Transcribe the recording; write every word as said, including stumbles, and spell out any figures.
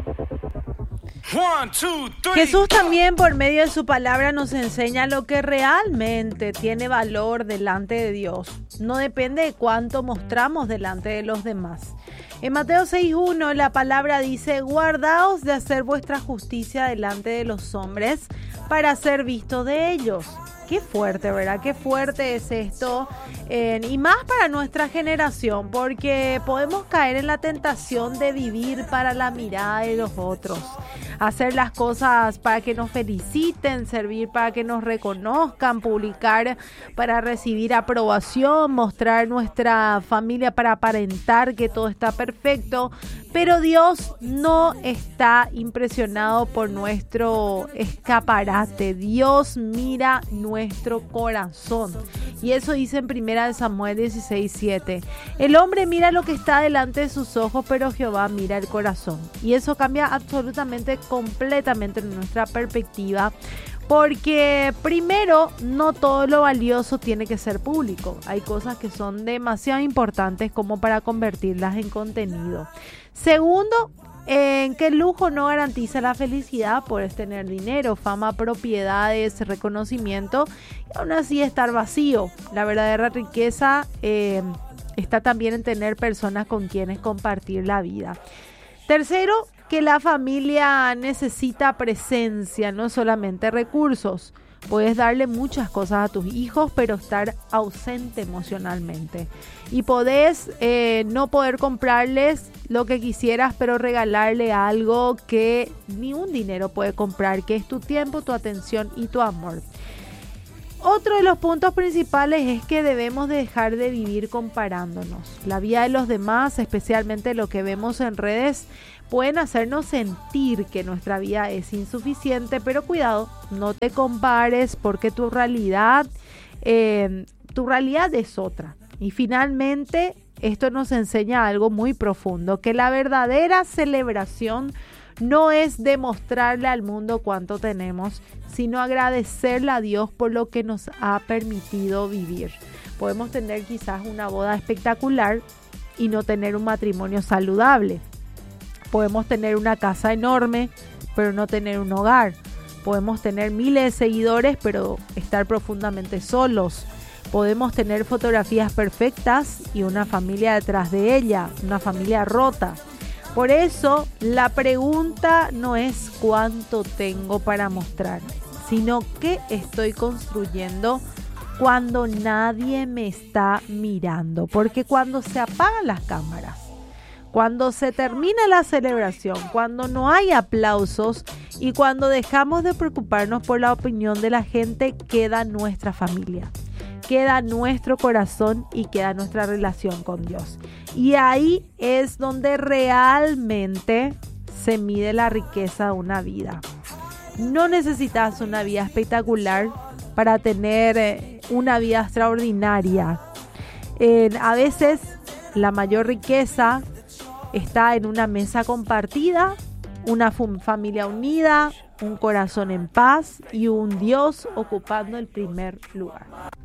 One, two, three, Jesús también por medio de su palabra nos enseña lo que realmente tiene valor delante de Dios. No depende de cuánto mostramos delante de los demás. En Mateo seis uno la palabra dice: guardaos de hacer vuestra justicia delante de los hombres para ser vistos de ellos. Qué fuerte, ¿verdad? Qué fuerte es esto. Eh, y más para nuestra generación, porque podemos caer en la tentación de vivir para la mirada de los otros. Hacer las cosas para que nos feliciten, servir para que nos reconozcan, publicar para recibir aprobación, mostrar nuestra familia para aparentar que todo está perfecto. Pero Dios no está impresionado por nuestro escaparate. Dios mira nuestro corazón. Y eso dice en primera de Samuel dieciséis siete. El hombre mira lo que está delante de sus ojos, pero Jehová mira el corazón. Y eso cambia absolutamente, completamente nuestra perspectiva. Porque primero, no todo lo valioso tiene que ser público. Hay cosas que son demasiado importantes como para convertirlas en contenido. Segundo, en que el lujo no garantiza la felicidad. Puedes tener dinero, fama, propiedades, reconocimiento y aún así estar vacío. La verdadera riqueza eh, está también en tener personas con quienes compartir la vida. Tercero, que la familia necesita presencia, no solamente recursos. Puedes darle muchas cosas a tus hijos, pero estar ausente emocionalmente. Y podés eh, no poder comprarles lo que quisieras, pero regalarle algo que ni un dinero puede comprar, que es tu tiempo, tu atención y tu amor. Otro de los puntos principales es que debemos dejar de vivir comparándonos. La vida de los demás, especialmente lo que vemos en redes, pueden hacernos sentir que nuestra vida es insuficiente, pero cuidado, no te compares porque tu realidad, eh, tu realidad es otra. Y finalmente, esto nos enseña algo muy profundo, que la verdadera celebración no es demostrarle al mundo cuánto tenemos, sino agradecerle a Dios por lo que nos ha permitido vivir. Podemos tener quizás una boda espectacular y no tener un matrimonio saludable. Podemos tener una casa enorme, pero no tener un hogar. Podemos tener miles de seguidores, pero estar profundamente solos. Podemos tener fotografías perfectas y una familia detrás de ella, una familia rota. Por eso, la pregunta no es cuánto tengo para mostrar, sino qué estoy construyendo cuando nadie me está mirando. Porque cuando se apagan las cámaras, cuando se termina la celebración, cuando no hay aplausos y cuando dejamos de preocuparnos por la opinión de la gente, queda nuestra familia, queda nuestro corazón y queda nuestra relación con Dios. Y ahí es donde realmente se mide la riqueza de una vida. No necesitas una vida espectacular para tener una vida extraordinaria. Eh, a veces la mayor riqueza está en una mesa compartida, una familia unida, un corazón en paz y un Dios ocupando el primer lugar.